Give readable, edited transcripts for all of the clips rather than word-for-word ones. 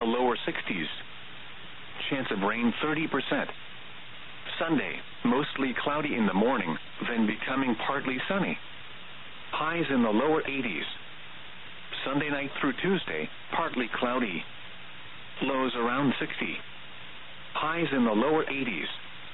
a lower 60s. Chance of rain 30%. Sunday, mostly cloudy in the morning, then becoming partly sunny. Highs in the lower 80s. Sunday night through Tuesday, partly cloudy. Lows around 60. Highs in the lower 80s.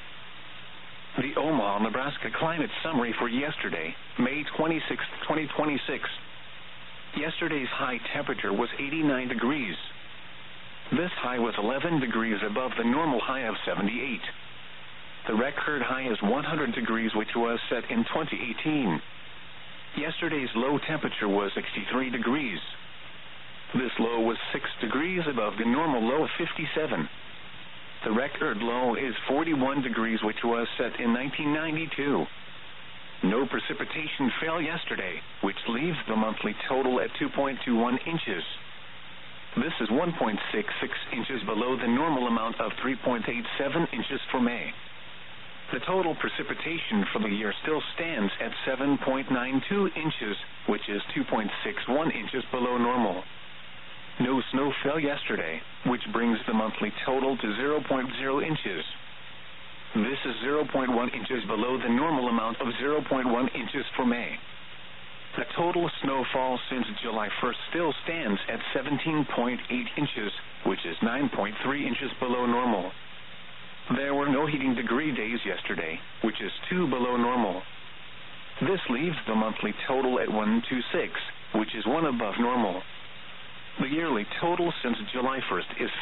The Omaha, Nebraska climate summary for yesterday, May 26, 2026. Yesterday's high temperature was 89 degrees. This high was 11 degrees above the normal high of 78. The record high is 100 degrees, which was set in 2018. Yesterday's low temperature was 63 degrees. This low was 6 degrees above the normal low of 57. The record low is 41 degrees, which was set in 1992. No precipitation fell yesterday, which leaves the monthly total at 2.21 inches. This is 1.66 inches below the normal amount of 3.87 inches for May. The total precipitation for the year still stands at 7.92 inches, which is 2.61 inches below normal. No snow fell yesterday, which brings the monthly total to 0.0 inches. This is 0.1 inches below the normal amount of 0.1 inches for May. The total snowfall since July 1st still stands at 17.8 inches, which is 9.3 inches below normal. There were no heating degree days yesterday, which is 2 below normal. This leaves the monthly total at 126, which is 1 above normal. The yearly total since July 1st is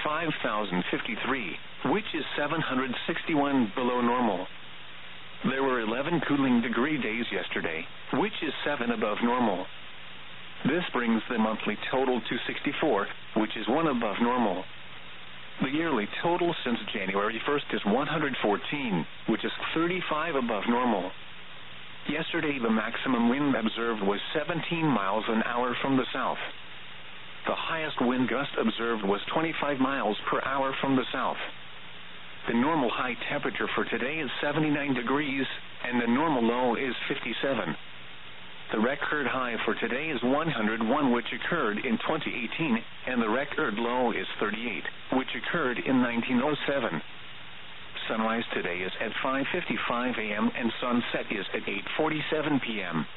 5,053, which is 761 below normal. There were 11 cooling degree days yesterday, which is 7 above normal. This brings the monthly total to 64, which is 1 above normal. The yearly total since January 1st is 114, which is 35 above normal. Yesterday, the maximum wind observed was 17 miles an hour from the south. The highest wind gust observed was 25 miles per hour from the south. The normal high temperature for today is 79 degrees, and the normal low is 57. The record high for today is 101, which occurred in 2018, and the record low is 38, which occurred in 1907. Sunrise today is at 5:55 a.m. and sunset is at 8:47 p.m.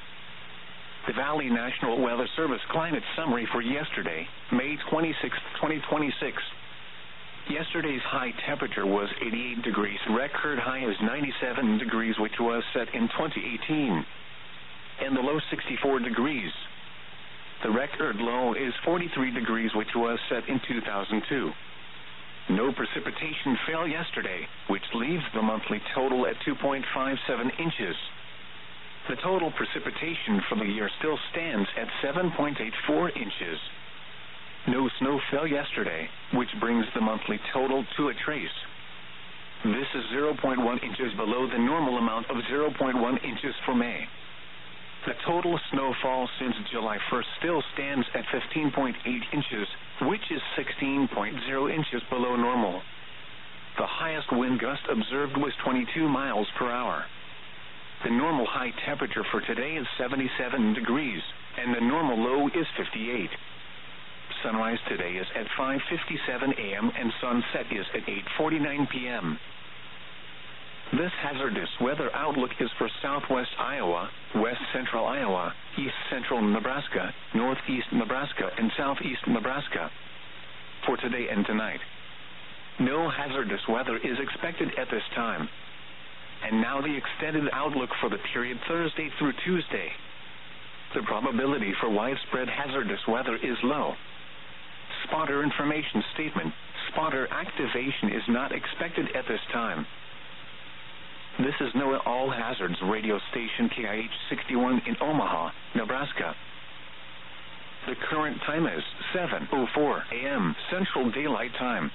The Valley National Weather Service climate summary for yesterday, May 26, 2026. Yesterday's high temperature was 88 degrees. Record high is 97 degrees, which was set in 2018. And the low 64 degrees. The record low is 43 degrees, which was set in 2002. No precipitation fell yesterday, which leaves the monthly total at 2.57 inches. The total precipitation for the year still stands at 7.84 inches. No snow fell yesterday, which brings the monthly total to a trace. This is 0.1 inches below the normal amount of 0.1 inches for May. The total snowfall since July 1st still stands at 15.8 inches, which is 16.0 inches below normal. The highest wind gust observed was 22 miles per hour. The normal high temperature for today is 77 degrees, and the normal low is 58. Sunrise today is at 5:57 a.m. and sunset is at 8:49 p.m. This hazardous weather outlook is for southwest Iowa, west central Iowa, east central Nebraska, northeast Nebraska, and southeast Nebraska. For today and tonight, no hazardous weather is expected at this time. And now the extended outlook for the period Thursday through Tuesday. The probability for widespread hazardous weather is low. Spotter information statement: spotter activation is not expected at this time. This is NOAA All Hazards radio station KIH 61 in Omaha, Nebraska. The current time is 7:04 a.m. Central Daylight Time.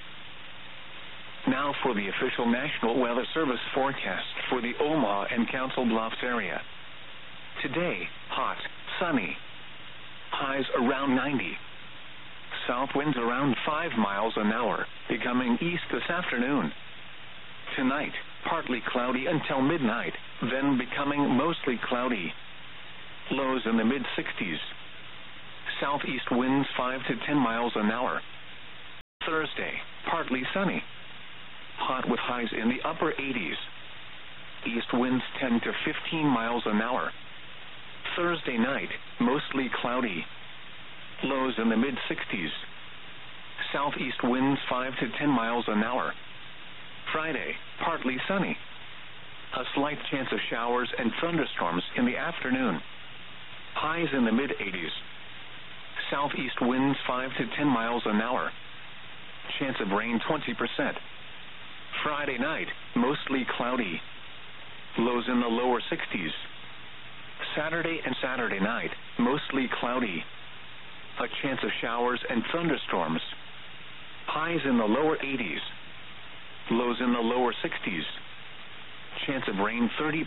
Now for the official National Weather Service forecast for the Omaha and Council Bluffs area. Today, hot, sunny. Highs around 90. South winds around 5 miles an hour, becoming east this afternoon. Tonight, partly cloudy until midnight, then becoming mostly cloudy. Lows in the mid-60s. Southeast winds 5 to 10 miles an hour. Thursday, partly sunny. Hot with highs in the upper 80s. East winds 10 to 15 miles an hour. Thursday night, mostly cloudy. Lows in the mid-60s. Southeast winds 5 to 10 miles an hour. Friday, partly sunny. A slight chance of showers and thunderstorms in the afternoon. Highs in the mid-80s. Southeast winds 5 to 10 miles an hour. Chance of rain 20%. Friday night, mostly cloudy. Lows in the lower 60s. Saturday and Saturday night, mostly cloudy. A chance of showers and thunderstorms. Highs in the lower 80s. Lows in the lower 60s. Chance of rain 30%.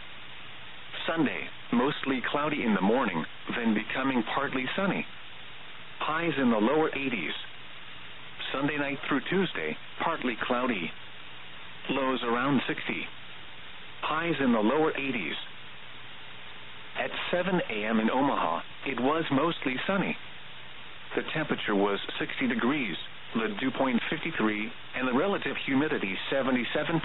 Sunday, mostly cloudy in the morning, then becoming partly sunny. Highs in the lower 80s. Sunday night through Tuesday, partly cloudy. Lows around 60. Highs in the lower 80s. At 7 a.m. in Omaha, it was mostly sunny. The temperature was 60 degrees, the dew point 53, and the relative humidity 77%.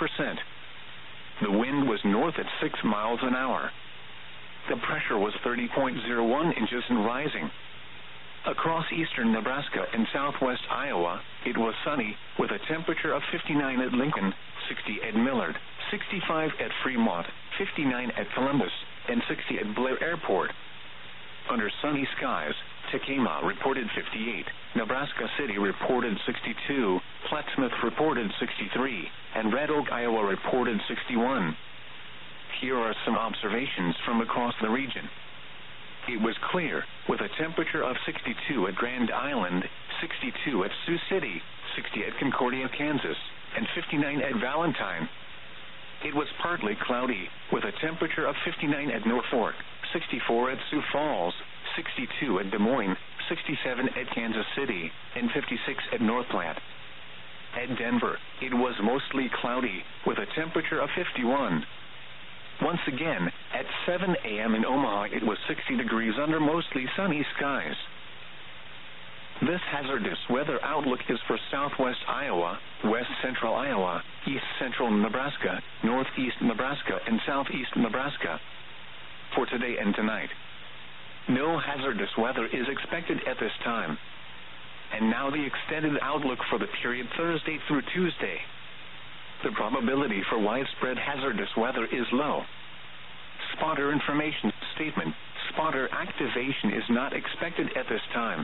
The wind was north at 6 miles an hour. The pressure was 30.01 inches and rising. Across eastern Nebraska and southwest Iowa, it was sunny, with a temperature of 59 at Lincoln, 60 at Millard, 65 at Fremont, 59 at Columbus, and 60 at Blair Airport. Under sunny skies, Tekamah reported 58, Nebraska City reported 62, Plattsmouth reported 63, and Red Oak, Iowa reported 61. Here are some observations from across the region. It was clear, with a temperature of 62 at Grand Island, 62 at Sioux City, 60 at Concordia, Kansas, and 59 at Valentine. It was partly cloudy, with a temperature of 59 at Norfolk, 64 at Sioux Falls, 62 at Des Moines, 67 at Kansas City, and 56 at North Platte. At Denver, it was mostly cloudy, with a temperature of 51. Once again, at 7 a.m. in Omaha, it was 60 degrees under mostly sunny skies. This hazardous weather outlook is for southwest Iowa, west central Iowa, east central Nebraska, northeast Nebraska, and southeast Nebraska. For today and tonight, no hazardous weather is expected at this time. And now the extended outlook for the period Thursday through Tuesday. The probability for widespread hazardous weather is low. Spotter information statement: spotter activation is not expected at this time.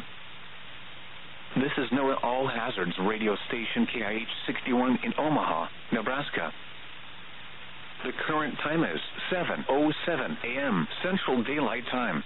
This is NOAA All Hazards radio station KIH 61 in Omaha, Nebraska. The current time is 7:07 a.m. Central Daylight Time.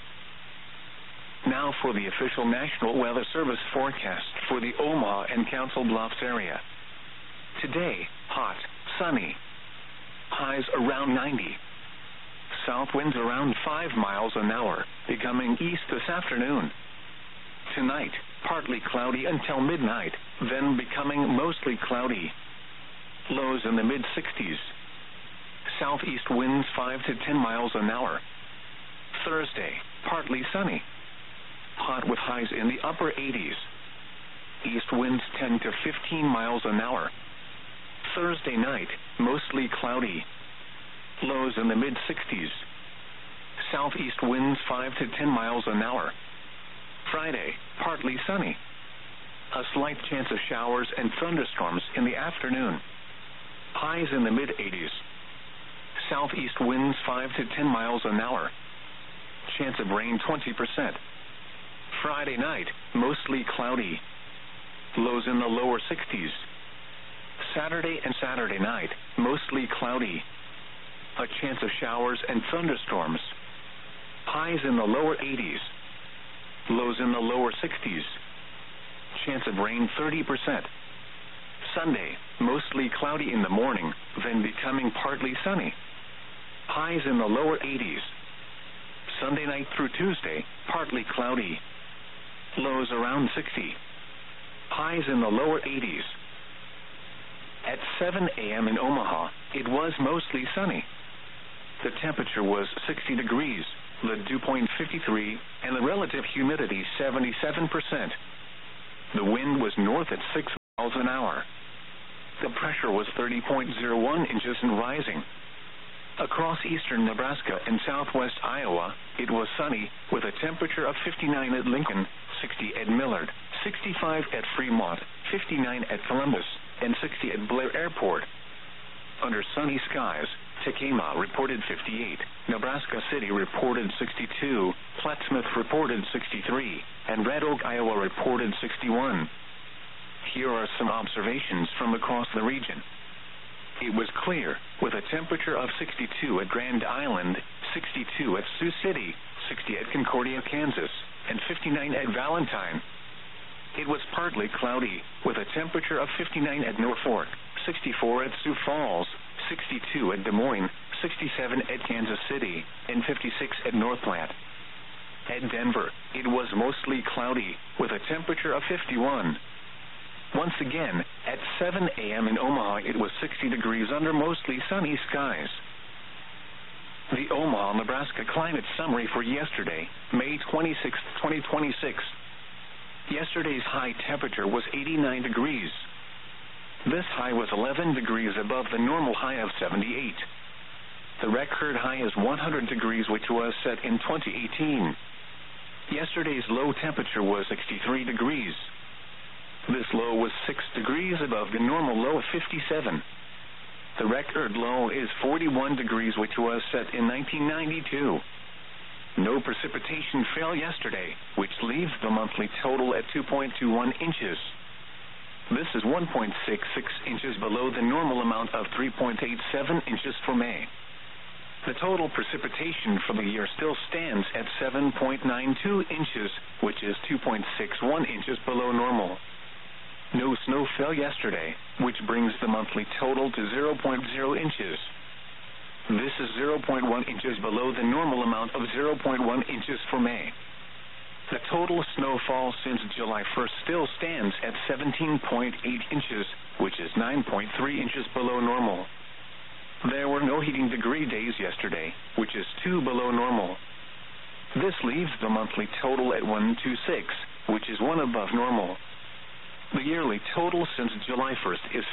Now for the official National Weather Service forecast for the Omaha and Council Bluffs area. Today, hot, sunny. Highs around 90. South winds around 5 miles an hour, becoming east this afternoon. Tonight, partly cloudy until midnight, then becoming mostly cloudy. Lows in the mid-60s. Southeast winds 5 to 10 miles an hour. Thursday, partly sunny. Hot with highs in the upper 80s. East winds 10 to 15 miles an hour. Thursday night, mostly cloudy. Lows in the mid-60s. Southeast winds 5 to 10 miles an hour. Friday, partly sunny. A slight chance of showers and thunderstorms in the afternoon. Highs in the mid-80s. Southeast winds 5 to 10 miles an hour. Chance of rain 20%. Friday night, mostly cloudy. Lows in the lower 60s. Saturday and Saturday night, mostly cloudy. A chance of showers and thunderstorms. Highs in the lower 80s. Lows in the lower 60s. Chance of rain 30%. Sunday, mostly cloudy in the morning, then becoming partly sunny. Highs in the lower 80s. Sunday night through Tuesday, partly cloudy. Lows around 60. Highs in the lower 80s. At 7 a.m. in Omaha, it was mostly sunny. The temperature was 60 degrees, the dew point 53, and the relative humidity 77%. The wind was north at 6 miles an hour. The pressure was 30.01 inches and rising. Across eastern Nebraska and southwest Iowa, it was sunny, with a temperature of 59 at Lincoln, 60 at Millard, 65 at Fremont, 59 at Columbus, and 60 at Blair Airport. Under sunny skies, Tekamah reported 58, Nebraska City reported 62, Plattsmouth reported 63, and Red Oak, Iowa reported 61. Here are some observations from across the region. It was clear, with a temperature of 62 at Grand Island, 62 at Sioux City, 60 at Concordia, Kansas, and 59 at Valentine. It was partly cloudy, with a temperature of 59 at Norfolk, 64 at Sioux Falls, 62 at Des Moines, 67 at Kansas City, and 56 at North Platte. At Denver, it was mostly cloudy, with a temperature of 51. Once again, at 7 a.m. in Omaha, it was 60 degrees under mostly sunny skies. The Omaha, Nebraska climate summary for yesterday, May 26, 2026. Yesterday's high temperature was 89 degrees. This high was 11 degrees above the normal high of 78. The record high is 100 degrees, which was set in 2018. Yesterday's low temperature was 63 degrees. This low was 6 degrees above the normal low of 57. The record low is 41 degrees, which was set in 1992. No precipitation fell yesterday, which leaves the monthly total at 2.21 inches. This is 1.66 inches below the normal amount of 3.87 inches for May. The total precipitation for the year still stands at 7.92 inches, which is 2.61 inches below normal. No snow fell yesterday, which brings the monthly total to 0.0 inches. This is 0.1 inches below the normal amount of 0.1 inches for May. The total snowfall since July 1st still stands at 17.8 inches, which is 9.3 inches below normal. There were no heating degree days yesterday, which is 2 below normal. This leaves the monthly total at 126, which is 1 above normal. The yearly total since July 1st is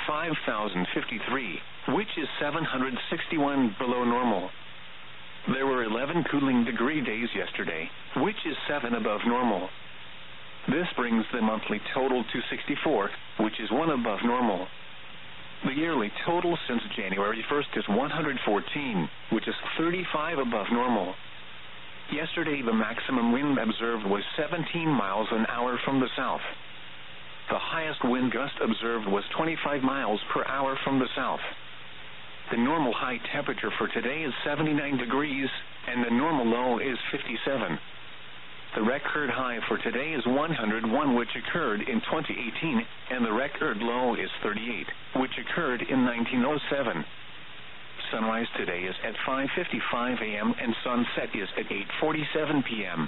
5,053, which is 761 below normal. There were 11 cooling degree days yesterday, which is 7 above normal. This brings the monthly total to 64, which is 1 above normal. The yearly total since January 1st is 114, which is 35 above normal. Yesterday, the maximum wind observed was 17 miles an hour from the south. The highest wind gust observed was 25 miles per hour from the south. The normal high temperature for today is 79 degrees, and the normal low is 57. The record high for today is 101, which occurred in 2018, and the record low is 38, which occurred in 1907. Sunrise today is at 5:55 a.m. and sunset is at 8:47 p.m.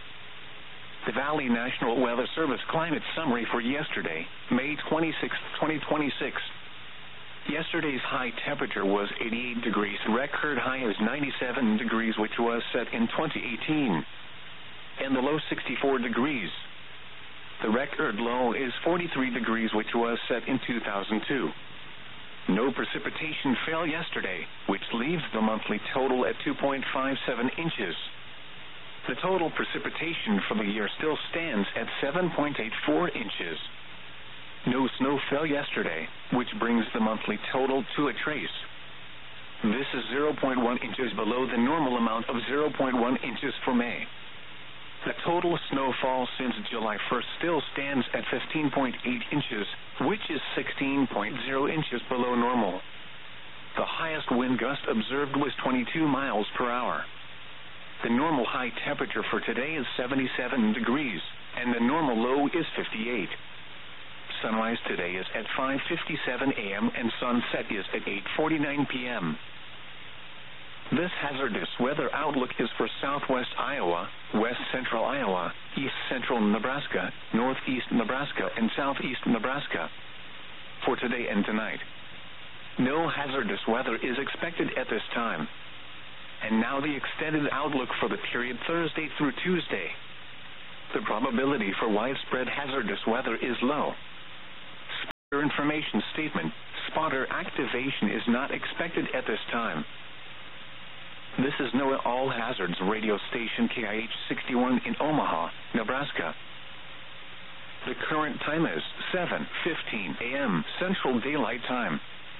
The Valley National Weather Service climate summary for yesterday, May 26, 2026. Yesterday's high temperature was 88 degrees. Record high is 97 degrees, which was set in 2018. And the low 64 degrees. The record low is 43 degrees, which was set in 2002. No precipitation fell yesterday, which leaves the monthly total at 2.57 inches. The total precipitation for the year still stands at 7.84 inches. No snow fell yesterday, which brings the monthly total to a trace. This is 0.1 inches below the normal amount of 0.1 inches for May. The total snowfall since July 1st still stands at 15.8 inches, which is 16.0 inches below normal. The highest wind gust observed was 22 miles per hour. The normal high temperature for today is 77 degrees, and the normal low is 58. Sunrise today is at 5:57 a.m. and sunset is at 8:49 p.m. This hazardous weather outlook is for southwest Iowa, west central Iowa, east central Nebraska, northeast Nebraska, and southeast Nebraska. For today and tonight, no hazardous weather is expected at this time. And now the extended outlook for the period Thursday through Tuesday. The probability for widespread hazardous weather is low. information statement. Spotter activation is not expected at this time. This is NOAA All Hazards radio station KIH 61 in Omaha, Nebraska. The current time is 7:15 a.m. Central Daylight Time.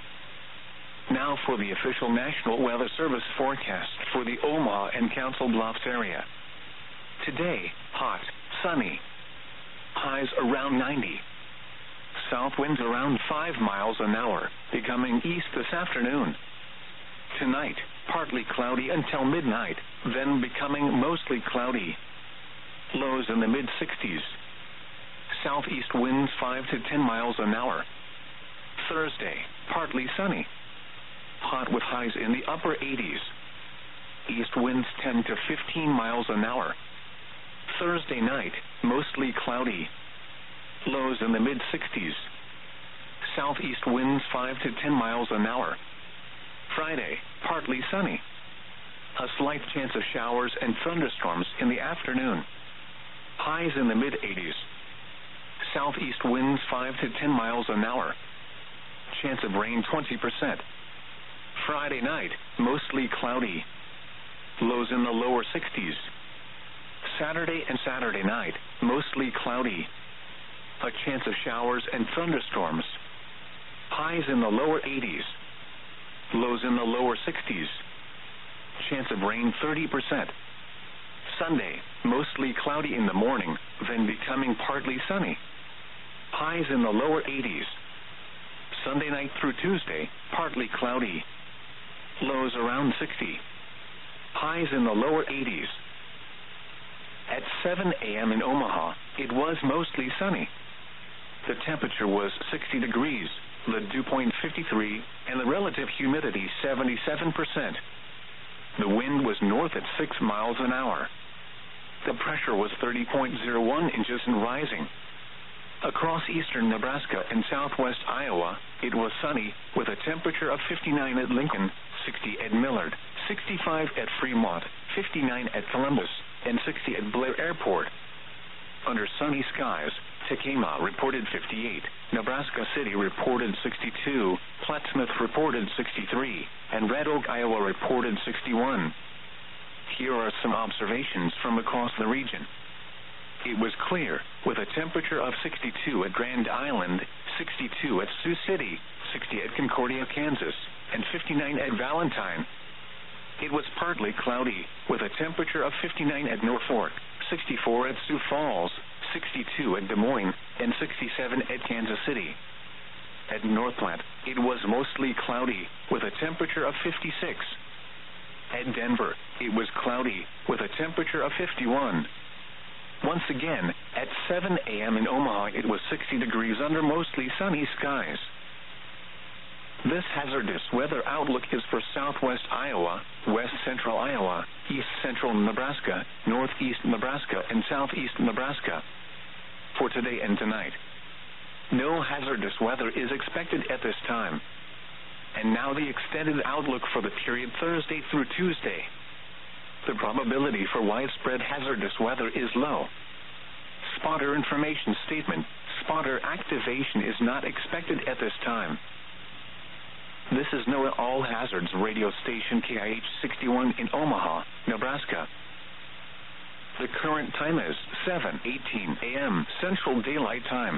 Now for the official National Weather Service forecast for the Omaha and Council Bluffs area. Today, hot, sunny. Highs around 90. South winds around 5 miles an hour, becoming east this afternoon. Tonight, partly cloudy until midnight, then becoming mostly cloudy. Lows in the mid-60s. Southeast winds 5 to 10 miles an hour. Thursday, partly sunny. Hot with highs in the upper 80s. East winds 10 to 15 miles an hour. Thursday night, mostly cloudy. Lows in the mid-60s. Southeast winds 5 to 10 miles an hour. Friday, partly sunny. A slight chance of showers and thunderstorms in the afternoon. Highs in the mid-80s. Southeast winds 5 to 10 miles an hour. Chance of rain 20%. Friday night, mostly cloudy. Lows in the lower 60s. Saturday and Saturday night, mostly cloudy. A chance of showers and thunderstorms. Highs in the lower 80s. Lows in the lower 60s. Chance of rain 30%. Sunday, mostly cloudy in the morning, then becoming partly sunny. Highs in the lower 80s. Sunday night through Tuesday, partly cloudy. Lows around 60. Highs in the lower 80s. At 7 a.m. in Omaha, it was mostly sunny. The temperature was 60 degrees, the dew point 53, and the relative humidity 77%. The wind was north at 6 miles an hour. The pressure was 30.01 inches and rising. Across eastern Nebraska and southwest Iowa, it was sunny, with a temperature of 59 at Lincoln, 60 at Millard, 65 at Fremont, 59 at Columbus, and 60 at Blair Airport. Under sunny skies, Tekamah reported 58, Nebraska City reported 62, Plattsmouth reported 63, and Red Oak, Iowa reported 61. Here are some observations from across the region. It was clear, with a temperature of 62 at Grand Island, 62 at Sioux City, 60 at Concordia, Kansas, and 59 at Valentine. It was partly cloudy, with a temperature of 59 at Norfolk, 64 at Sioux Falls, 62 at Des Moines, and 67 at Kansas City. At North Platte, it was mostly cloudy, with a temperature of 56. At Denver, it was cloudy, with a temperature of 51. Once again, at 7 a.m. in Omaha, it was 60 degrees under mostly sunny skies. This hazardous weather outlook is for southwest Iowa, west central Iowa, east central Nebraska, northeast Nebraska, and southeast Nebraska. For today and tonight, no hazardous weather is expected at this time. And now the extended outlook for the period Thursday through Tuesday. The probability for widespread hazardous weather is low. Spotter information statement. Spotter activation is not expected at this time. This is NOAA All Hazards radio station KIH 61 in Omaha, Nebraska. The current time is 7:18 a.m. Central Daylight Time.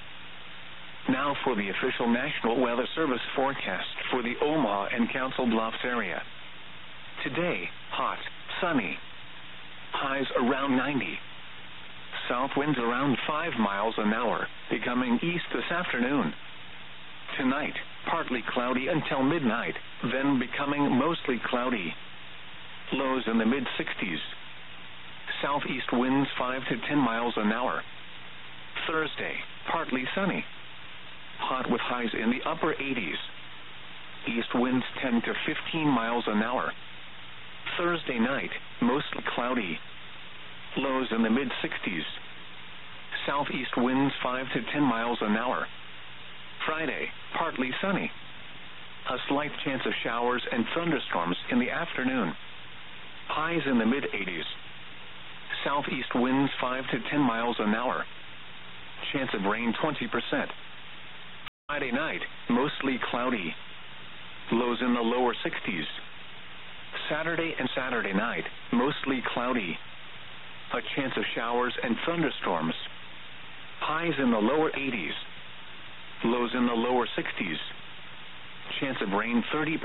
Now for the official National Weather Service forecast for the Omaha and Council Bluffs area. Today, hot, sunny. Highs around 90. South winds around 5 miles an hour, becoming east this afternoon. Tonight, partly cloudy until midnight, then becoming mostly cloudy. Lows in the mid-60s. Southeast winds 5 to 10 miles an hour. Thursday, partly sunny. Hot with highs in the upper 80s. East winds 10 to 15 miles an hour. Thursday night, mostly cloudy. Lows in the mid-60s. Southeast winds 5 to 10 miles an hour. Friday, partly sunny. A slight chance of showers and thunderstorms in the afternoon. Highs in the mid-80s. Southeast winds 5 to 10 miles an hour. Chance of rain 20%. Friday night, mostly cloudy. Lows in the lower 60s. Saturday and Saturday night, mostly cloudy. A chance of showers and thunderstorms. Highs in the lower 80s. Lows in the lower 60s. Chance of rain 30%.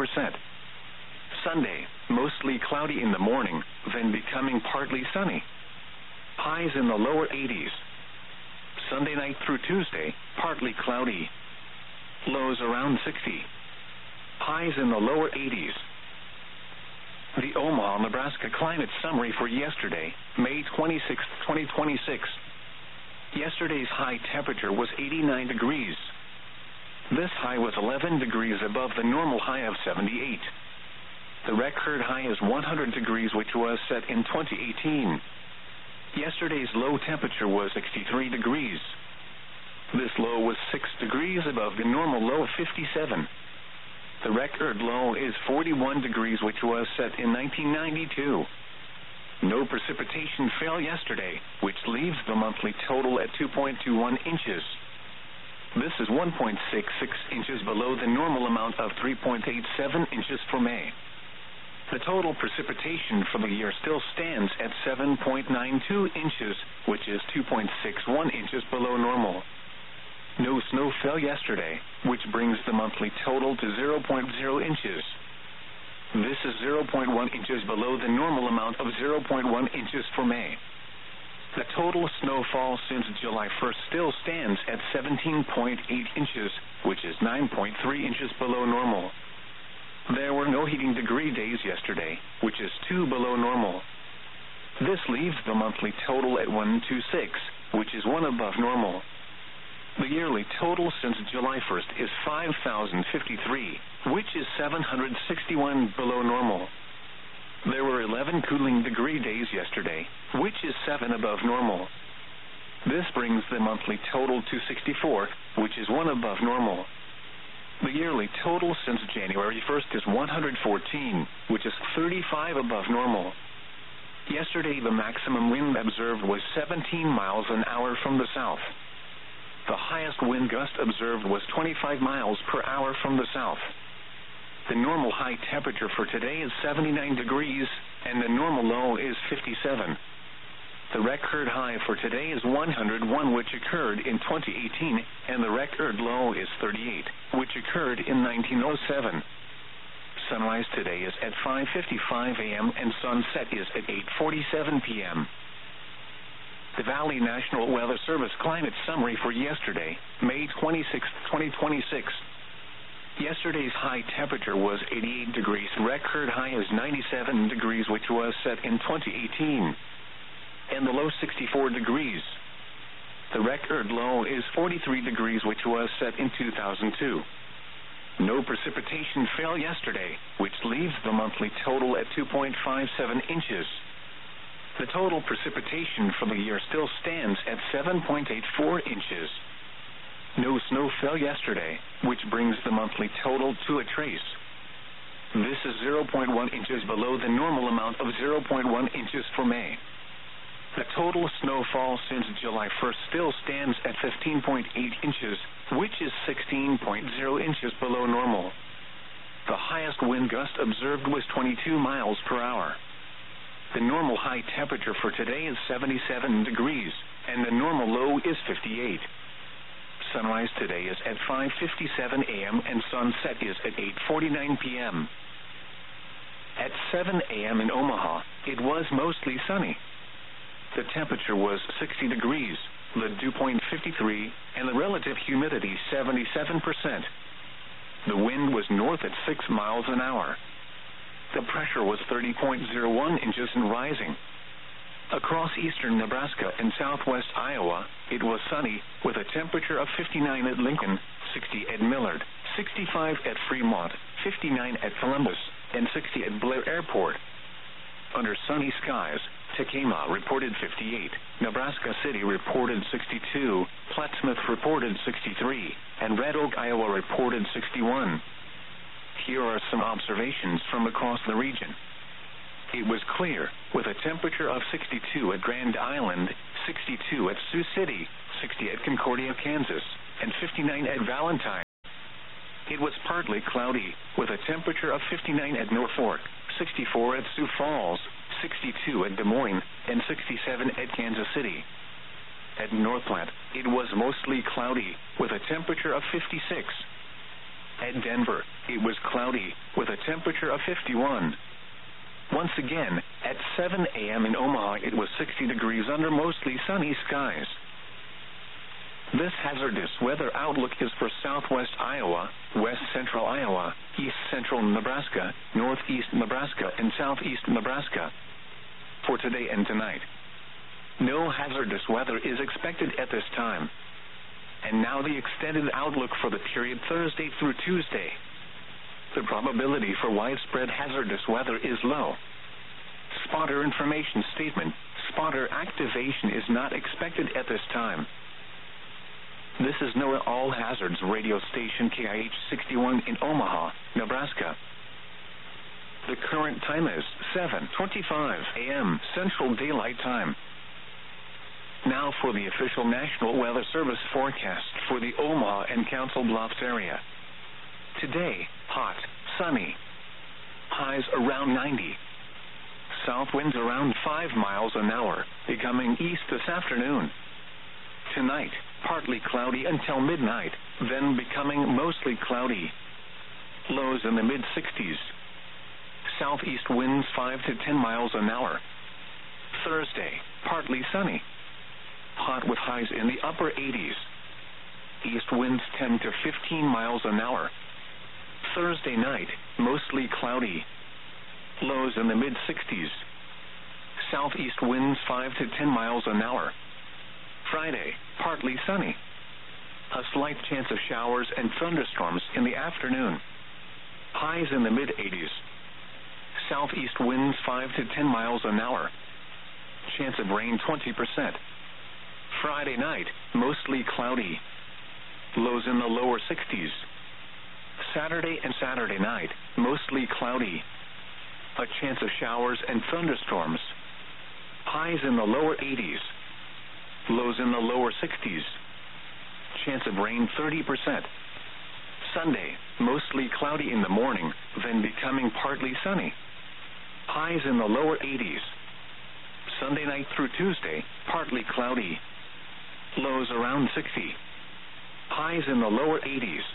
Sunday, mostly cloudy in the morning, then becoming partly sunny. Highs in the lower 80s. Sunday night through Tuesday, partly cloudy. Lows around 60. Highs in the lower 80s. The Omaha, Nebraska climate summary for yesterday, May 26, 2026. Yesterday's high temperature was 89 degrees. This high was 11 degrees above the normal high of 78. The record high is 100 degrees, which was set in 2018. Yesterday's low temperature was 63 degrees. This low was 6 degrees above the normal low of 57. The record low is 41 degrees, which was set in 1992. No precipitation fell yesterday, which leaves the monthly total at 2.21 inches. This is 1.66 inches below the normal amount of 3.87 inches for May. The total precipitation for the year still stands at 7.92 inches, which is 2.61 inches below normal. No snow fell yesterday, which brings the monthly total to 0.0 inches. This is 0.1 inches below the normal amount of 0.1 inches for May. The total snowfall since July 1st still stands at 17.8 inches, which is 9.3 inches below normal. There were no heating degree days yesterday, which is 2 below normal. This leaves the monthly total at 126, which is 1 above normal. The yearly total since July 1st is 5,053, which is 761 below normal. There were 11 cooling degree days yesterday, which is 7 above normal. This brings the monthly total to 64, which is 1 above normal. The yearly total since January 1st is 114, which is 35 above normal. Yesterday, the maximum wind observed was 17 miles an hour from the south. The highest wind gust observed was 25 miles per hour from the south. The normal high temperature for today is 79 degrees, and the normal low is 57. The record high for today is 101, which occurred in 2018, and the record low is 38, which occurred in 1907. Sunrise today is at 5:55 a.m. and sunset is at 8:47 p.m. The Valley National Weather Service climate summary for yesterday, May 26, 2026. Yesterday's high temperature was 88 degrees. Record high is 97 degrees, which was set in 2018. And the low 64 degrees. The record low is 43 degrees, which was set in 2002. No precipitation fell yesterday, which leaves the monthly total at 2.57 inches. The total precipitation for the year still stands at 7.84 inches. No snow fell yesterday, which brings the monthly total to a trace. This is 0.1 inches below the normal amount of 0.1 inches for May. The total snowfall since July 1st still stands at 15.8 inches, which is 16.0 inches below normal. The highest wind gust observed was 22 miles per hour. The normal high temperature for today is 77 degrees, and the normal low is 58. Sunrise today is at 5:57 a.m. and sunset is at 8:49 p.m. At 7 a.m. in Omaha, it was mostly sunny. The temperature was 60 degrees, the dew point 53, and the relative humidity 77%. The wind was north at 6 miles an hour. The pressure was 30.01 inches and rising. Across eastern Nebraska and southwest Iowa, it was sunny, with a temperature of 59 at Lincoln, 60 at Millard, 65 at Fremont, 59 at Columbus, and 60 at Blair Airport. Under sunny skies, Tekamah reported 58, Nebraska City reported 62, Plattsmouth reported 63, and Red Oak, Iowa reported 61. Here are some observations from across the region. It was clear, with a temperature of 62 at Grand Island, 62 at Sioux City, 60 at Concordia, Kansas, and 59 at Valentine. it was partly cloudy, with a temperature of 59 at Norfolk, 64 at Sioux Falls, 62 at Des Moines, and 67 at Kansas City. At North Platte, it was mostly cloudy, with a temperature of 56. At Denver, it was cloudy, with a temperature of 51. Once again, at 7 a.m. in Omaha, it was 60 degrees under mostly sunny skies. This hazardous weather outlook is for southwest Iowa, west central Iowa, east central Nebraska, northeast Nebraska, and southeast Nebraska. For today and tonight, no hazardous weather is expected at this time. And now the extended outlook for the period Thursday through Tuesday. The probability for widespread hazardous weather is low. Spotter information statement: spotter activation is not expected at this time. This is NOAA All Hazards radio station KIH 61 in Omaha, Nebraska. The current time is 7:25 a.m. Central Daylight Time. Now for the official National Weather Service forecast for the Omaha and Council Bluffs area. Today, hot, sunny. Highs around 90. South winds around 5 miles an hour, becoming east this afternoon. Tonight, partly cloudy until midnight, then becoming mostly cloudy. Lows in the mid-60s. Southeast winds 5 to 10 miles an hour. Thursday, partly sunny. Hot with highs in the upper 80s. East winds 10 to 15 miles an hour. Thursday night, mostly cloudy. Lows in the mid-60s. Southeast winds 5 to 10 miles an hour. Friday, partly sunny. A slight chance of showers and thunderstorms in the afternoon. Highs in the mid-80s. Southeast winds 5 to 10 miles an hour. Chance of rain 20%. Friday night, mostly cloudy. Lows in the lower 60s. Saturday and Saturday night, mostly cloudy. A chance of showers and thunderstorms. Highs in the lower 80s. Lows in the lower 60s. Chance of rain 30%. Sunday, mostly cloudy in the morning, then becoming partly sunny. Highs in the lower 80s. Sunday night through Tuesday, partly cloudy. Lows around 60. Highs in the lower 80s.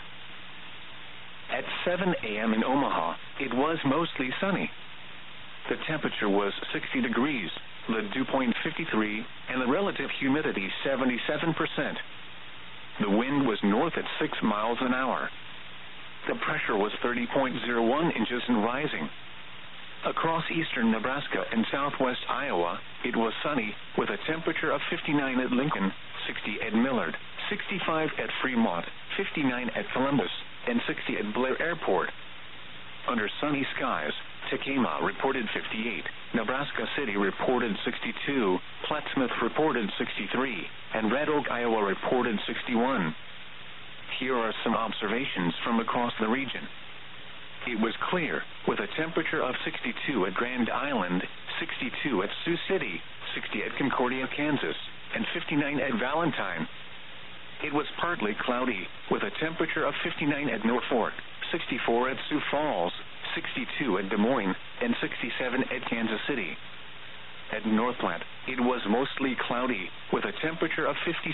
At 7 a.m. in Omaha, it was mostly sunny. The temperature was 60 degrees, the dew point 53, and the relative humidity 77%. The wind was north at 6 miles an hour. The pressure was 30.01 inches and rising. Across eastern Nebraska and southwest Iowa, it was sunny, with a temperature of 59 at Lincoln, 60 at Millard, 65 at Fremont, 59 at Columbus, and 60 at Blair Airport. Under sunny skies, Tekamah reported 58, Nebraska City reported 62, Plattsmouth reported 63, and Red Oak, Iowa reported 61. Here are some observations from across the region. It was clear, with a temperature of 62 at Grand Island, 62 at Sioux City, 60 at Concordia, Kansas, and 59 at Valentine. It was partly cloudy, with a temperature of 59 at Norfolk, 64 at Sioux Falls, 62 at Des Moines, and 67 at Kansas City. At North Platte, it was mostly cloudy, with a temperature of 56.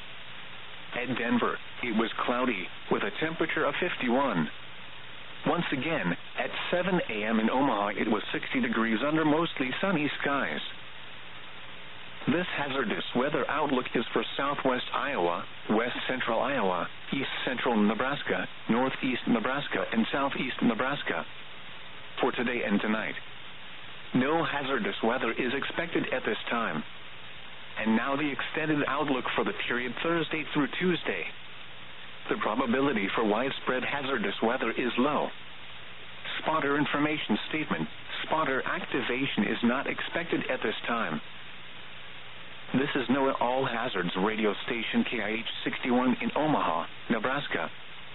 At Denver, it was cloudy, with a temperature of 51. Once again, at 7 a.m. in Omaha, it was 60 degrees under mostly sunny skies. This hazardous weather outlook is for southwest Iowa, west central Iowa, east central Nebraska, northeast Nebraska, and southeast Nebraska. For today and tonight, no hazardous weather is expected at this time. And now the extended outlook for the period Thursday through Tuesday. The probability for widespread hazardous weather is low. Spotter information statement: spotter activation is not expected at this time. This is NOAA All Hazards radio station KIH 61 in Omaha, Nebraska.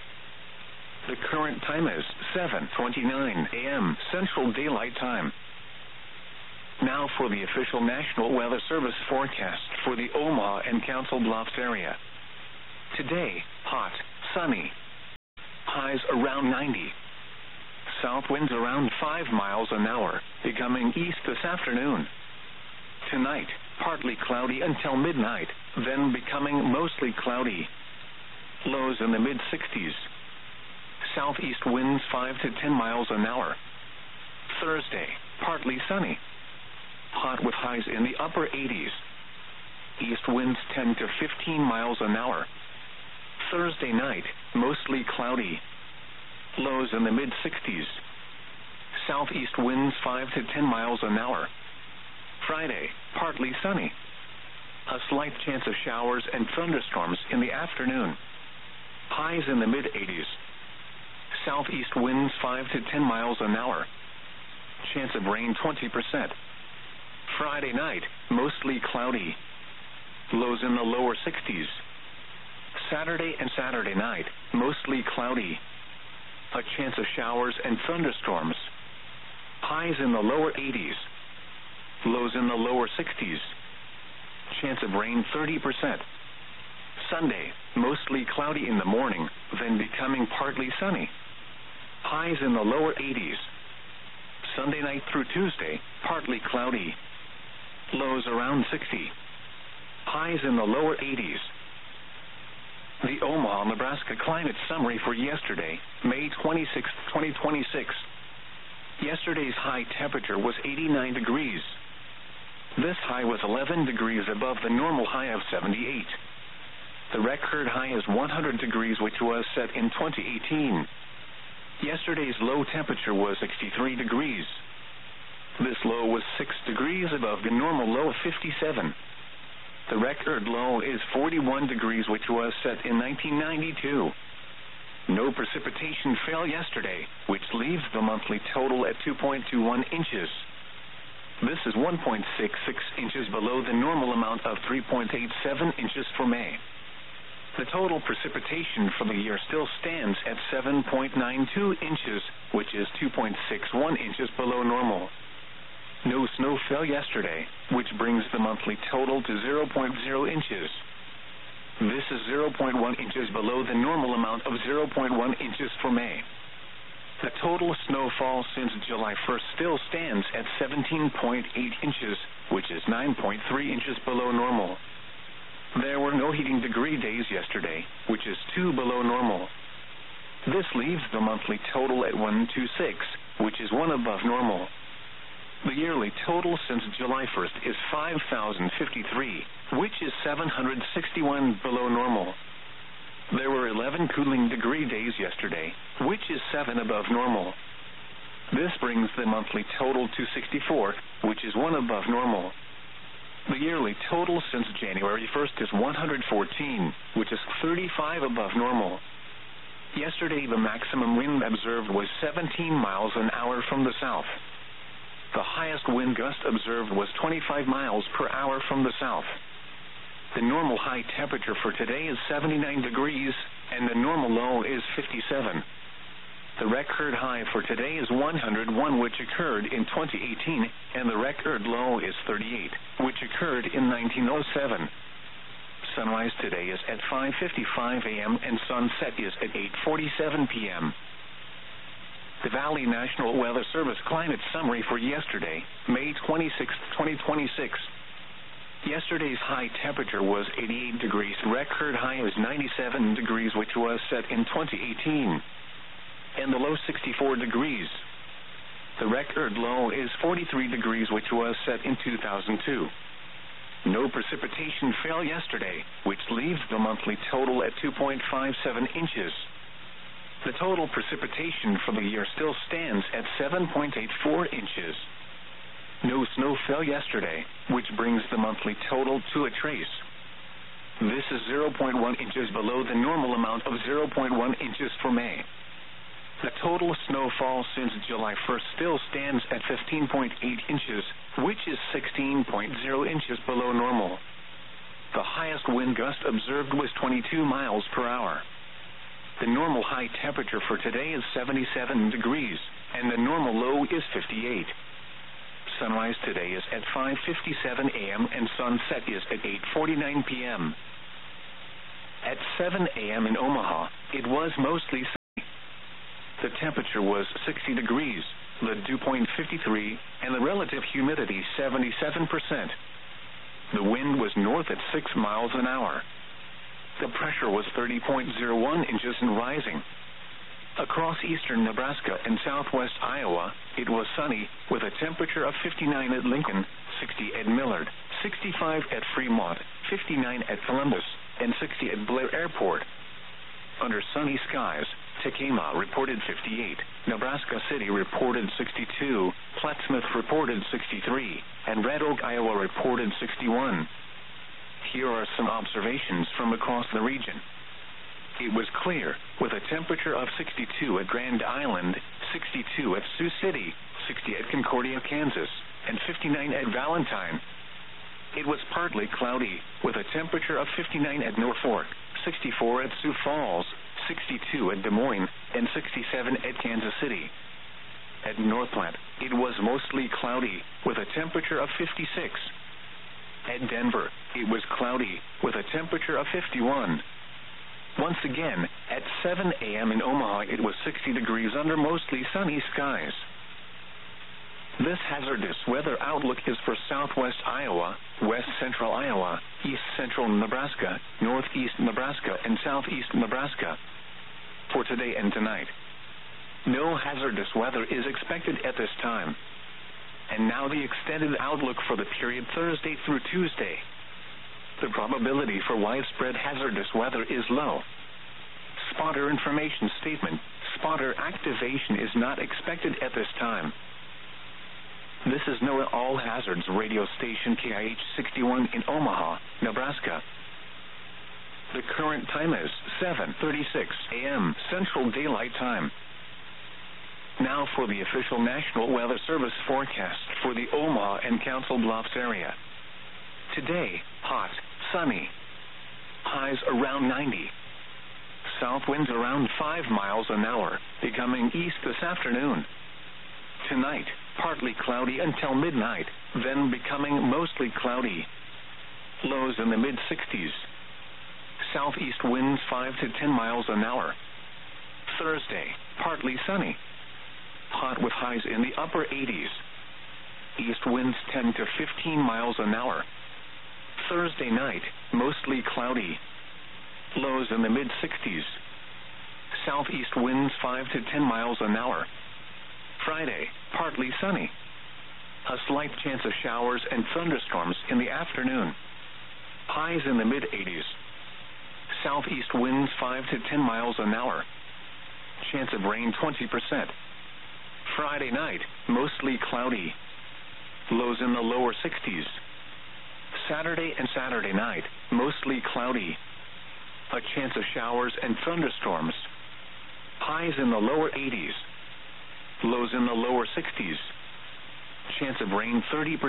The current time is 7:29 a.m. Central Daylight Time. Now for the official National Weather Service forecast for the Omaha and Council Bluffs area. Today, hot, sunny. highs around 90. South winds around 5 miles an hour, becoming east this afternoon. Tonight, partly cloudy until midnight, then becoming mostly cloudy. Lows in the mid-60s. Southeast winds 5 to 10 miles an hour. Thursday, partly sunny. Hot with highs in the upper 80s. East winds 10 to 15 miles an hour. Thursday night, mostly cloudy. Lows in the mid-60s. Southeast winds 5 to 10 miles an hour. Friday, partly sunny. A slight chance of showers and thunderstorms in the afternoon. Highs in the mid-80s. Southeast winds 5 to 10 miles an hour. Chance of rain 20%. Friday night, mostly cloudy. Lows in the lower 60s. Saturday and Saturday night, mostly cloudy. A chance of showers and thunderstorms. Highs in the lower 80s. Lows in the lower 60s. Chance of rain 30%. Sunday, mostly cloudy in the morning, then becoming partly sunny. Highs in the lower 80s. Sunday night through Tuesday, partly cloudy. Lows around 60. Highs in the lower 80s. The Omaha, Nebraska climate summary for yesterday, May 26, 2026. Yesterday's high temperature was 89 degrees. This high was 11 degrees above the normal high of 78. The record high is 100 degrees, which was set in 2018. Yesterday's low temperature was 63 degrees. This low was 6 degrees above the normal low of 57. The record low is 41 degrees, which was set in 1992. No precipitation fell yesterday, which leaves the monthly total at 2.21 inches. This is 1.66 inches below the normal amount of 3.87 inches for May. The total precipitation for the year still stands at 7.92 inches, which is 2.61 inches below normal. No snow fell yesterday, which brings the monthly total to 0.0 inches. This is 0.1 inches below the normal amount of 0.1 inches for May. The total snowfall since July 1st still stands at 17.8 inches, which is 9.3 inches below normal. There were no heating degree days yesterday, which is 2 below normal. This leaves the monthly total at 126, which is 1 above normal. The yearly total since July 1st is 5,053, which is 761 below normal. There were 11 cooling degree days yesterday, which is 7 above normal. This brings the monthly total to 64, which is 1 above normal. The yearly total since January 1st is 114, which is 35 above normal. Yesterday, the maximum wind observed was 17 miles an hour from the south. The highest wind gust observed was 25 miles per hour from the south. The normal high temperature for today is 79 degrees, and the normal low is 57. The record high for today is 101, which occurred in 2018, and the record low is 38, which occurred in 1907. Sunrise today is at 5:55 a.m. and sunset is at 8:47 p.m. The Valley National Weather Service climate summary for yesterday, May 26, 2026. Yesterday's high temperature was 88 degrees. Record high is 97 degrees, which was set in 2018. And the low 64 degrees. The record low is 43 degrees, which was set in 2002. No precipitation fell yesterday, which leaves the monthly total at 2.57 inches. The total precipitation for the year still stands at 7.84 inches. No snow fell yesterday, which brings the monthly total to a trace. This is 0.1 inches below the normal amount of 0.1 inches for May. The total snowfall since July 1st still stands at 15.8 inches, which is 16.0 inches below normal. The highest wind gust observed was 22 miles per hour. The normal high temperature for today is 77 degrees, and the normal low is 58. Sunrise today is at 5:57 a.m. and sunset is at 8:49 p.m. At 7 a.m. in Omaha, it was mostly sunny. The temperature was 60 degrees, the dew point 53, and the relative humidity 77%. The wind was north at 6 miles an hour. The pressure was 30.01 inches and rising. Across eastern Nebraska and southwest Iowa, it was sunny, with a temperature of 59 at Lincoln, 60 at Millard, 65 at Fremont, 59 at Columbus, and 60 at Blair Airport. Under sunny skies, Tekamah reported 58, Nebraska City reported 62, Plattsmouth reported 63, and Red Oak, Iowa reported 61. Here are some observations from across the region. It was clear, with a temperature of 62 at Grand Island, 62 at Sioux City, 60 at Concordia, Kansas, and 59 at Valentine. It was partly cloudy, with a temperature of 59 at Norfolk, 64 at Sioux Falls, 62 at Des Moines, and 67 at Kansas City. At North Platte, it was mostly cloudy, with a temperature of 56. At Denver, it was cloudy, with a temperature of 51. Once again, at 7 a.m. in Omaha, it was 60 degrees under mostly sunny skies. This hazardous weather outlook is for southwest Iowa, west central Iowa, east central Nebraska, northeast Nebraska, and southeast Nebraska. For today and tonight, no hazardous weather is expected at this time. And now the extended outlook for the period Thursday through Tuesday. The probability for widespread hazardous weather is low. Spotter information statement: spotter activation is not expected at this time. This is NOAA All Hazards radio station KIH 61 in Omaha, Nebraska. The current time is 7:36 a.m. Central Daylight Time. Now for the official National Weather Service forecast for the Omaha and Council Bluffs area. Today, hot, sunny. Highs around 90. South winds around 5 miles an hour, becoming east this afternoon. Tonight, partly cloudy until midnight, then becoming mostly cloudy. Lows in the mid-60s. Southeast winds 5 to 10 miles an hour. Thursday, partly sunny. Hot with highs in the upper 80s. East winds 10 to 15 miles an hour. Thursday night, mostly cloudy. Lows in the mid-60s. Southeast winds 5 to 10 miles an hour. Friday, partly sunny. A slight chance of showers and thunderstorms in the afternoon. Highs in the mid-80s. Southeast winds 5 to 10 miles an hour. Chance of rain 20%. Friday night, mostly cloudy. Lows in the lower 60s. Saturday and Saturday night, mostly cloudy. A chance of showers and thunderstorms. Highs in the lower 80s. Lows in the lower 60s. Chance of rain 30%.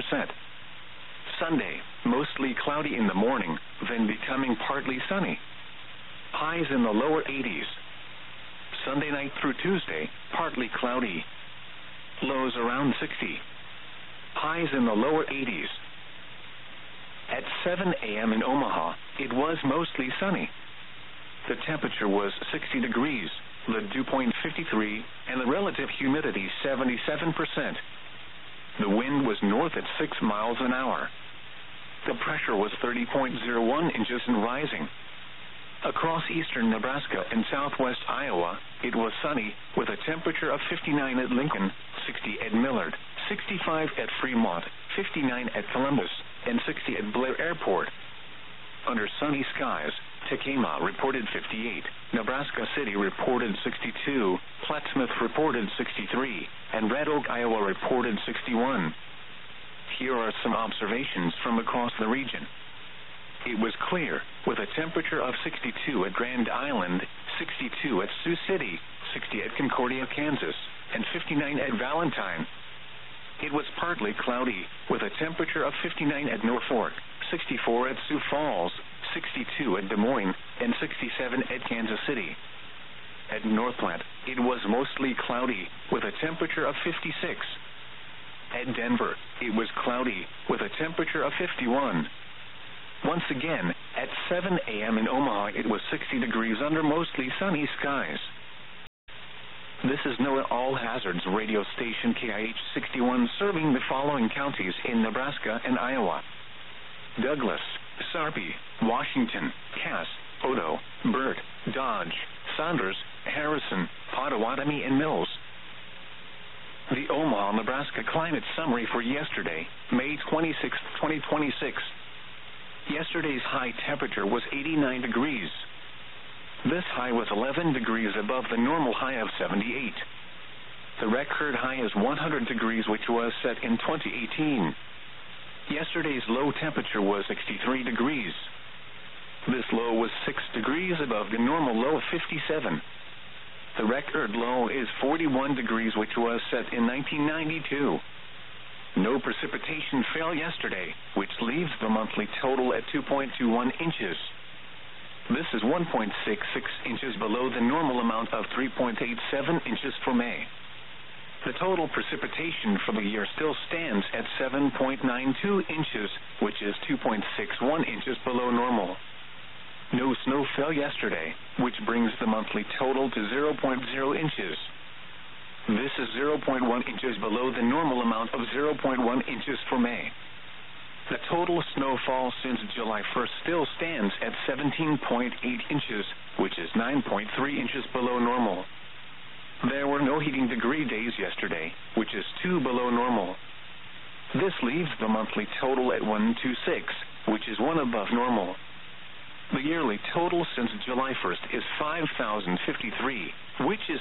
Sunday, mostly cloudy in the morning, then becoming partly sunny. Highs in the lower 80s. Sunday night through Tuesday, partly cloudy. Lows around 60. Highs in the lower 80s. At 7 a.m. in Omaha, it was mostly sunny. The temperature was 60 degrees, the dew point 53, and the relative humidity 77%. The wind was north at 6 miles an hour. The pressure was 30.01 inches and rising. Across eastern Nebraska and southwest Iowa, it was sunny, with a temperature of 59 at Lincoln, 60 at Millard, 65 at Fremont, 59 at Columbus, and 60 at Blair Airport. Under sunny skies, Tekamah reported 58, Nebraska City reported 62, Plattsmouth reported 63, and Red Oak, Iowa reported 61. Here are some observations from across the region. It was clear, with a temperature of 62 at Grand Island, 62 at Sioux City, 60 at Concordia, Kansas, and 59 at Valentine. It was partly cloudy, with a temperature of 59 at Norfolk, 64 at Sioux Falls, 62 at Des Moines, and 67 at Kansas City. At North Platte, it was mostly cloudy, with a temperature of 56. At Denver, it was cloudy, with a temperature of 51. Once again, at 7 a.m. in Omaha, it was 60 degrees under mostly sunny skies. This This is NOAA All Hazards radio station KIH 61 serving the following counties in Nebraska and Iowa: Douglas, Sarpy, Washington, Cass, Odo, Burt, Dodge, Saunders, Harrison, Pottawatomie, and Mills. The Omaha, Nebraska climate summary for yesterday, May 26, 2026. Yesterday's high temperature was 89 degrees. This high was 11 degrees above the normal high of 78. The record high is 100 degrees, which was set in 2018. Yesterday's low temperature was 63 degrees. This low was 6 degrees above the normal low of 57. The record low is 41 degrees, which was set in 1992. No precipitation fell yesterday, which leaves the monthly total at 2.21 inches. This is 1.66 inches below the normal amount of 3.87 inches for May. The total precipitation for the year still stands at 7.92 inches, which is 2.61 inches below normal. No snow fell yesterday, which brings the monthly total to 0.0 inches. This is 0.1 inches below the normal amount of 0.1 inches for May. The total snowfall since July 1st still stands at 17.8 inches, which is 9.3 inches below normal. There were no heating degree days yesterday, which is 2 below normal. This leaves the monthly total at 126, which is 1 above normal. The yearly total since July 1st is 5,053, which is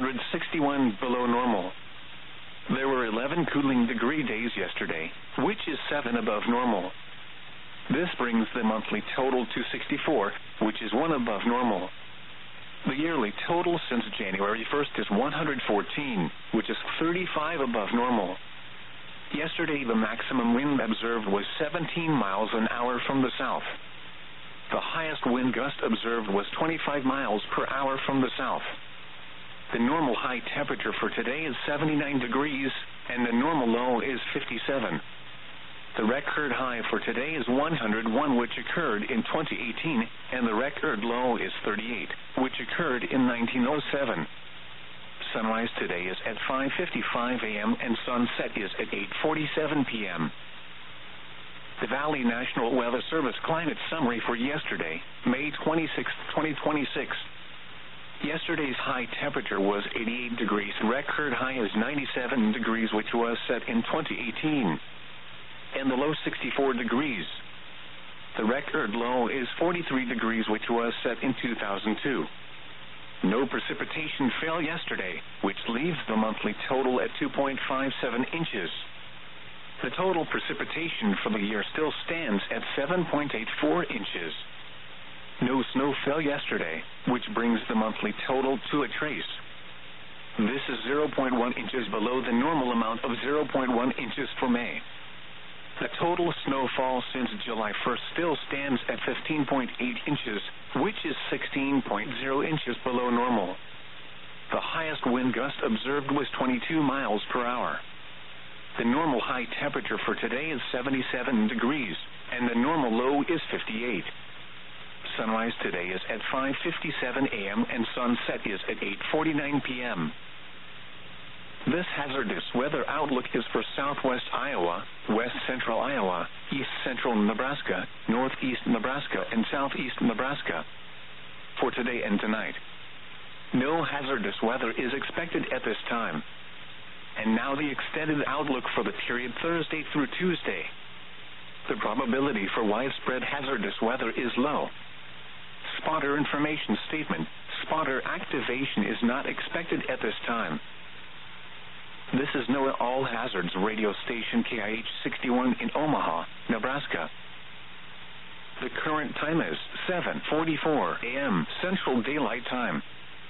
761 below normal. There were 11 cooling degree days yesterday, which is 7 above normal. This brings the monthly total to 64, which is 1 above normal. The yearly total since January 1st is 114, which is 35 above normal. Yesterday, the maximum wind observed was 17 miles an hour from the south. The highest wind gust observed was 25 miles per hour from the south. The normal high temperature for today is 79 degrees, and the normal low is 57. The record high for today is 101, which occurred in 2018, and the record low is 38, which occurred in 1907. Sunrise today is at 5:55 a.m. and sunset is at 8:47 p.m. The Valley National Weather Service climate summary for yesterday, May 26, 2026. Yesterday's high temperature was 88 degrees. Record high is 97 degrees, which was set in 2018. And the low 64 degrees. The record low is 43 degrees, which was set in 2002. No precipitation fell yesterday, which leaves the monthly total at 2.57 inches. The total precipitation for the year still stands at 7.84 inches. No snow fell yesterday, which brings the monthly total to a trace. This is 0.1 inches below the normal amount of 0.1 inches for May. The total snowfall since July 1st still stands at 15.8 inches, which is 16.0 inches below normal. The highest wind gust observed was 22 miles per hour. The normal high temperature for today is 77 degrees, and the normal low is 58. Sunrise today is at 5:57 a.m. and sunset is at 8:49 p.m. This hazardous weather outlook is for southwest Iowa, west central Iowa, east central Nebraska, northeast Nebraska, and southeast Nebraska. For today and tonight, no hazardous weather is expected at this time. And now the extended outlook for the period Thursday through Tuesday. The probability for widespread hazardous weather is low. Spotter information statement: spotter activation is not expected at this time. This is NOAA All Hazards radio station KIH 61 in Omaha, Nebraska. The current time is 7:44 a.m. Central Daylight Time.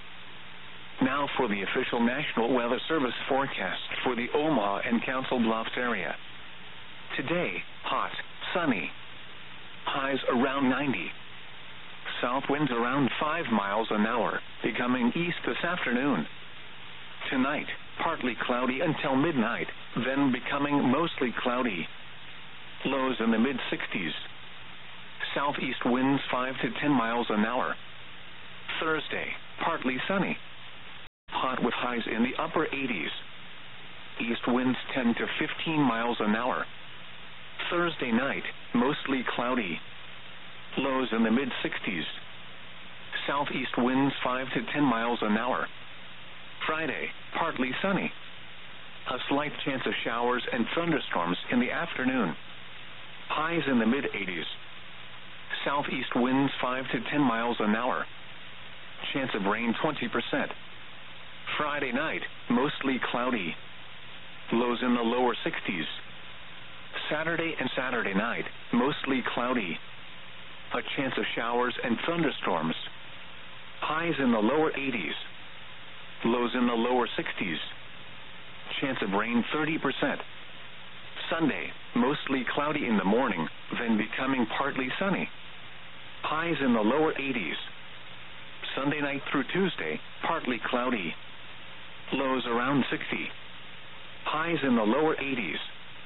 Now for the official National Weather Service forecast for the Omaha and Council Bluffs area. Today, hot, sunny. Highs around 90. South winds around 5 miles an hour, becoming east this afternoon. Tonight, partly cloudy until midnight, then becoming mostly cloudy. Lows in the mid-60s. Southeast winds 5 to 10 miles an hour. Thursday, partly sunny. Hot hot with highs in the upper 80s. East winds 10 to 15 miles an hour. Thursday night, mostly cloudy. Lows in the mid-60s. Southeast winds 5 to 10 miles an hour. Friday, partly sunny. A slight chance of showers and thunderstorms in the afternoon. Highs in the mid-80s. Southeast winds 5 to 10 miles an hour. Chance of rain 20%. Friday night, mostly cloudy. Lows in the lower 60s. Saturday and Saturday night, mostly cloudy. A chance of showers and thunderstorms. Highs in the lower 80s. Lows in the lower 60s. Chance of rain 30%. Sunday, mostly cloudy in the morning, then becoming partly sunny. Highs in the lower 80s. Sunday night through Tuesday, partly cloudy. Lows around 60. Highs in the lower 80s.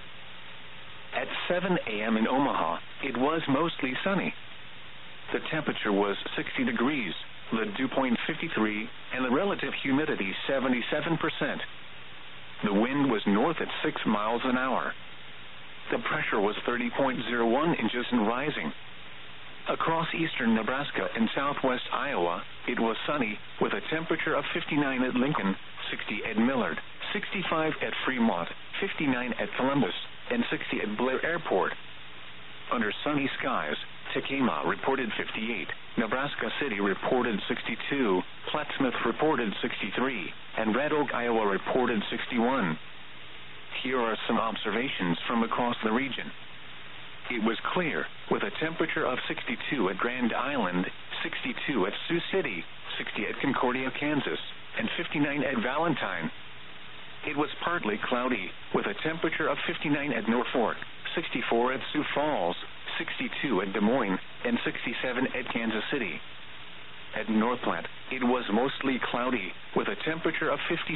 At 7 a.m. in Omaha, it was mostly sunny. The temperature was 60 degrees, the dew point 53, and the relative humidity 77%. The wind was north at 6 miles an hour. The pressure was 30.01 inches and rising. Across eastern Nebraska and southwest Iowa, it was sunny, with a temperature of 59 at Lincoln, 60 at Millard, 65 at Fremont, 59 at Columbus, and 60 at Blair Airport. Under sunny skies, Tekamah reported 58, Nebraska City reported 62, Plattsmouth reported 63, and Red Oak, Iowa reported 61. Here are some observations from across the region. It was clear, with a temperature of 62 at Grand Island, 62 at Sioux City, 60 at Concordia, Kansas, and 59 at Valentine. It was partly cloudy, with a temperature of 59 at Norfolk, 64 at Sioux Falls, 62 at Des Moines, and 67 at Kansas City. At North Platte, it was mostly cloudy, with a temperature of 56.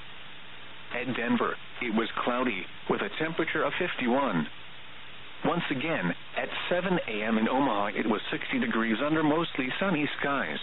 At Denver, it was cloudy, with a temperature of 51. Once again, at 7 a.m. in Omaha, it was 60 degrees under mostly sunny skies.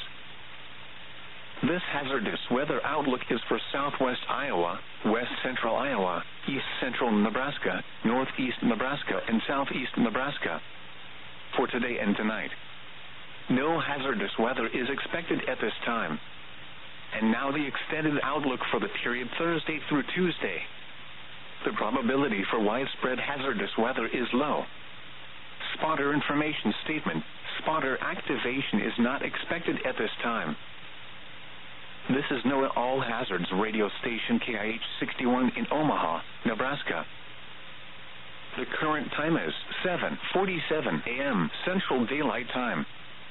This hazardous weather outlook is for southwest Iowa, west central Iowa, east central Nebraska, northeast Nebraska, and southeast Nebraska. For today and tonight, no hazardous weather is expected at this time. And now the extended outlook for the period Thursday through Tuesday. The probability for widespread hazardous weather is low. Spotter information statement: spotter activation is not expected at this time. This is NOAA All Hazards radio station KIH 61 in Omaha, Nebraska. The current time is 7:47 a.m. Central Daylight Time.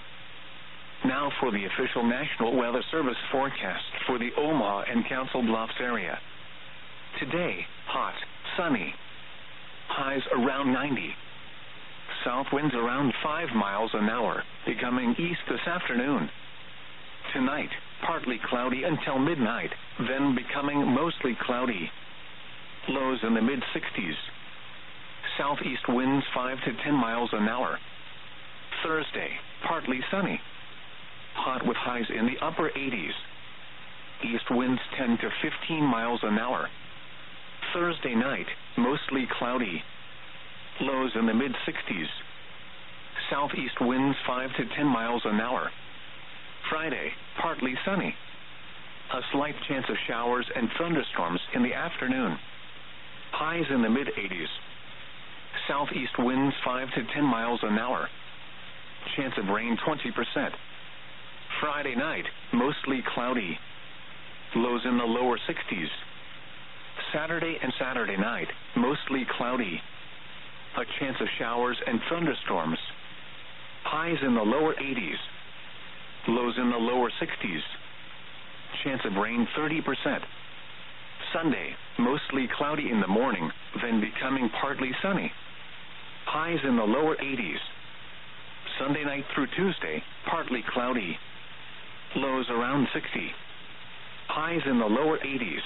Now for the official National Weather Service forecast for the Omaha and Council Bluffs area. Today, hot, sunny. Highs around 90. South winds around 5 miles an hour, becoming east this afternoon. Tonight, partly cloudy until midnight, then becoming mostly cloudy. Lows in the mid-60s. Southeast winds 5 to 10 miles an hour. Thursday, partly sunny. Hot with highs in the upper 80s. East winds 10 to 15 miles an hour. Thursday night, mostly cloudy. Lows in the mid-60s. Southeast winds 5 to 10 miles an hour. Friday, partly sunny. A slight chance of showers and thunderstorms in the afternoon. Highs in the mid-80s. Southeast winds 5 to 10 miles an hour. Chance of rain 20%. Friday night, mostly cloudy. Lows in the lower 60s. Saturday and Saturday night, mostly cloudy. A chance of showers and thunderstorms. Highs in the lower 80s. Lows in the lower 60s. Chance of rain 30%. Sunday, mostly cloudy in the morning, then becoming partly sunny. Highs in the lower 80s. Sunday night through Tuesday, partly cloudy. Lows around 60. Highs in the lower 80s.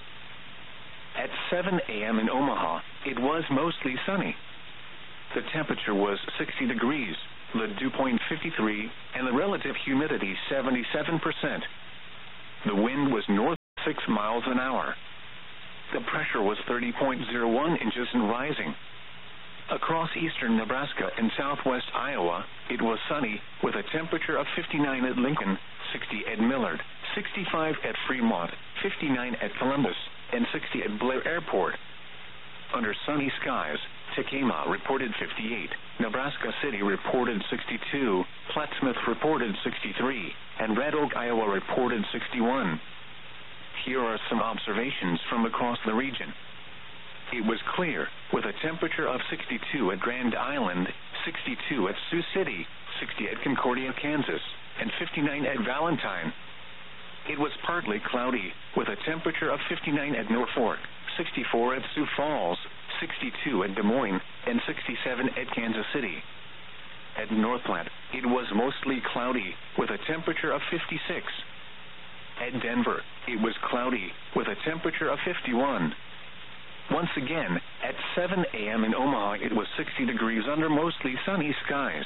At 7 a.m. in Omaha, it was mostly sunny. The temperature was 60 degrees, the dew point 53, and the relative humidity 77%. The wind was north 6 miles an hour. The pressure was 30.01 inches and rising. Across eastern Nebraska and southwest Iowa, it was sunny, with a temperature of 59 at Lincoln, 60 at Millard, 65 at Fremont, 59 at Columbus, and 60 at Blair Airport. Under sunny skies, Tekamah reported 58, Nebraska City reported 62, Plattsmouth reported 63, and Red Oak, Iowa reported 61. Here are some observations from across the region. It was clear, with a temperature of 62 at Grand Island, 62 at Sioux City, 60 at Concordia, Kansas, and 59 at Valentine. It was partly cloudy, with a temperature of 59 at Norfolk, 64 at Sioux Falls, 62 at Des Moines, and 67 at Kansas City. At North Platte, it was mostly cloudy, with a temperature of 56. At Denver, it was cloudy, with a temperature of 51. Once again, at 7 a.m. in Omaha, it was 60 degrees under mostly sunny skies.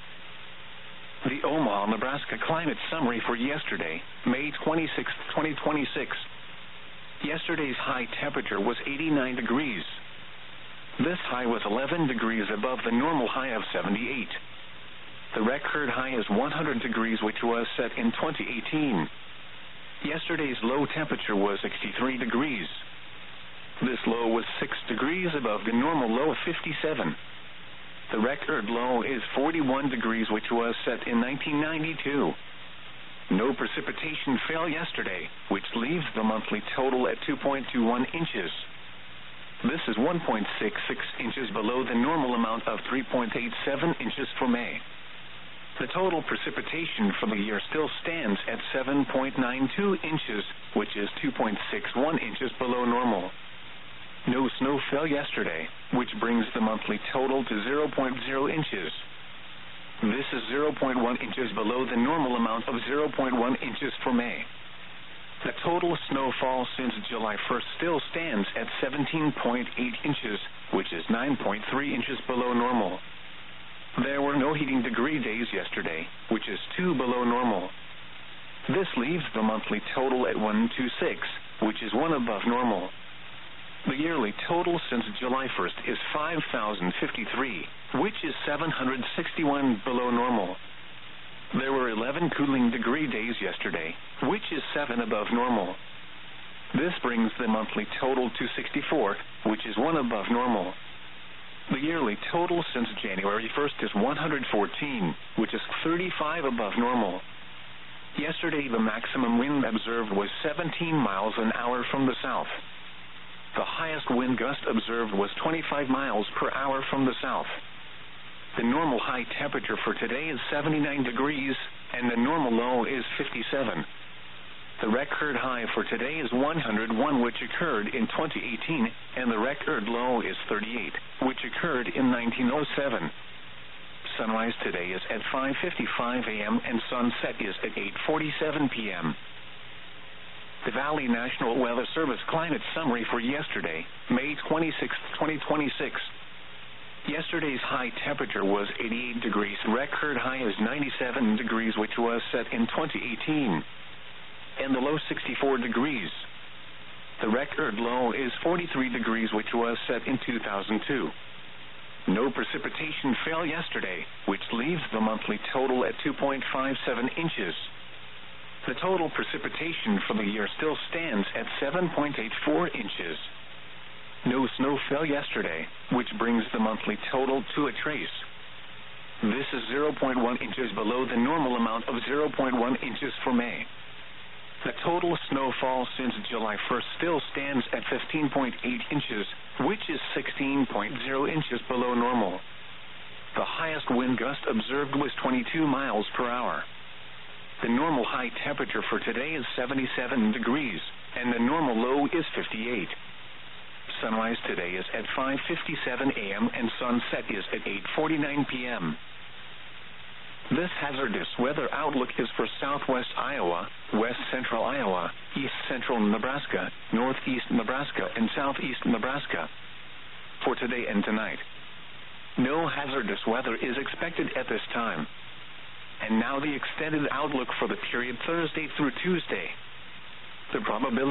The Omaha, Nebraska climate summary for yesterday, May 26, 2026. Yesterday's high temperature was 89 degrees. This high was 11 degrees above the normal high of 78. The record high is 100 degrees, which was set in 2018. Yesterday's low temperature was 63 degrees. This low was 6 degrees above the normal low of 57. The record low is 41 degrees, which was set in 1992. No precipitation fell yesterday, which leaves the monthly total at 2.21 inches. This is 1.66 inches below the normal amount of 3.87 inches for May. The total precipitation for the year still stands at 7.92 inches, which is 2.61 inches below normal. No snow fell yesterday, which brings the monthly total to 0.0 inches. This is 0.1 inches below the normal amount of 0.1 inches for May. The total snowfall since July 1st still stands at 17.8 inches, which is 9.3 inches below normal. There were no heating degree days yesterday, which is 2 below normal. This leaves the monthly total at 126, which is 1 above normal. The yearly total since July 1st is 5,053, which is 761 below normal. There were 11 cooling degree days yesterday, which is 7 above normal. This brings the monthly total to 64, which is 1 above normal. The yearly total since January 1st is 114, which is 35 above normal. Yesterday, the maximum wind observed was 17 miles an hour from the south. The highest wind gust observed was 25 miles per hour from the south. The normal high temperature for today is 79 degrees, and the normal low is 57. The record high for today is 101, which occurred in 2018, and the record low is 38, which occurred in 1907. Sunrise today is at 5:55 a.m. and sunset is at 8:47 p.m. The Valley National Weather Service climate summary for yesterday, May 26, 2026. Yesterday's high temperature was 88 degrees. Record high is 97 degrees, which was set in 2018. And the low 64 degrees. The record low is 43 degrees, which was set in 2002. No precipitation fell yesterday, which leaves the monthly total at 2.57 inches. The total precipitation for the year still stands at 7.84 inches. No snow fell yesterday, which brings the monthly total to a trace. This is 0.1 inches below the normal amount of 0.1 inches for May. The total snowfall since July 1st still stands at 15.8 inches, which is 16.0 inches below normal. The highest wind gust observed was 22 miles per hour. The normal high temperature for today is 77 degrees, and the normal low is 58. Sunrise today is at 5:57 a.m. and sunset is at 8:49 p.m. This hazardous weather outlook is for southwest Iowa, west central Iowa, east central Nebraska, northeast Nebraska, and southeast Nebraska. For today and tonight, no hazardous weather is expected at this time. And now the extended outlook for the period Thursday through Tuesday. The probability